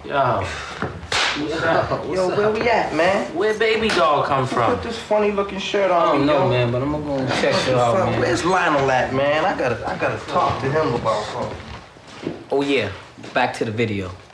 Yo. Yo, where we at, man? Where baby doll come from? Put this funny looking shirt on. I don't know, yo. man, but I'm gonna go and check it out, man. Where's Lionel at, man? I gotta talk to him about something. Oh yeah, back to the video.